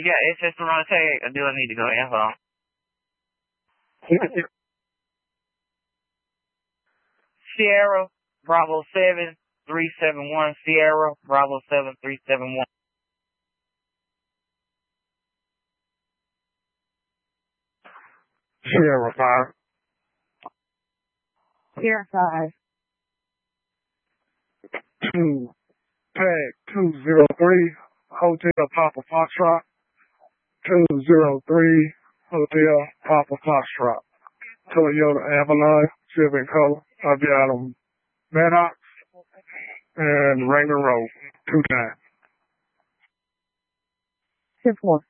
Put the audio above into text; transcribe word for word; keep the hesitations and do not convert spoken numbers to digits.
Yeah, it's just around tag. I do I need to go info. Sierra, Bravo seven three seven one. Sierra, Bravo seven three seven one. Sierra five. Sierra five. Two, tag two zero three, Hotel Papa Foxtrot. Two zero three, Hotel Papa Foxtrot. Toyota Avalon, Chevy color. I'll be out on Maddox and Raymond Road, two times. ten four.